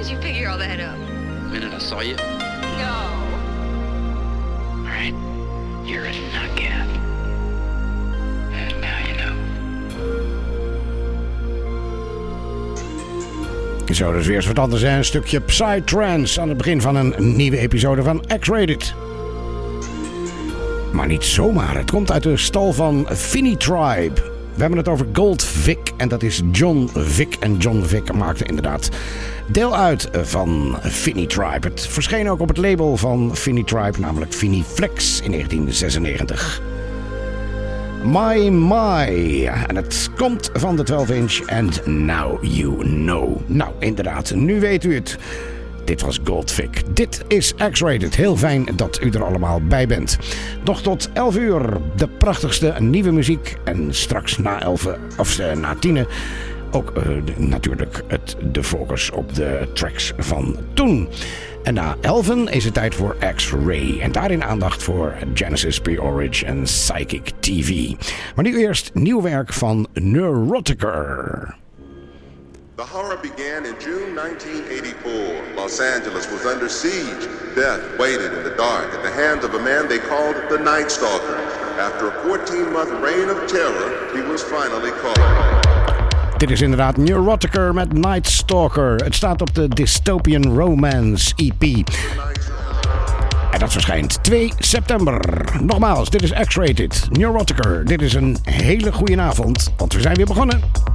you figure all that up? The minute I saw you. No. All right, you're a nugget. And now you know. Zo, dus weer eens wat anders, hè? Een stukje Psytrance aan het begin van een nieuwe episode van X-Rated. Maar niet zomaar, het komt uit de stal van Finny Tribe. We hebben het over Gold Vic en dat is John Vic. En John Vic maakte inderdaad deel uit van Finny Tribe. Het verscheen ook op het label van Finny Tribe, namelijk Finny Flex in 1996. My. En het komt van de 12-inch And Now You Know. Nou, inderdaad, nu weet u het. Dit was Goldvic. Dit is X-Rated. Heel fijn dat u er allemaal bij bent. Nog tot 11 uur de prachtigste nieuwe muziek. En straks na 10 ook natuurlijk de focus op de tracks van toen. En na 11 is het tijd voor X-Ray. En daarin aandacht voor Genesis Pre-Origin en Psychic TV. Maar nu eerst nieuw werk van Neurotiker. The horror began in June 1984. Los Angeles was under siege. Death waited in the dark at the hands of a man they called the Night Stalker. After a 14-month reign of terror, he was finally caught. Dit is inderdaad Neurotiker met Night Stalker. Het staat op de Dystopian Romance EP. En dat verschijnt 2 september. Nogmaals, dit is X-Rated. Neurotiker, dit is een hele goede avond, want we zijn weer begonnen.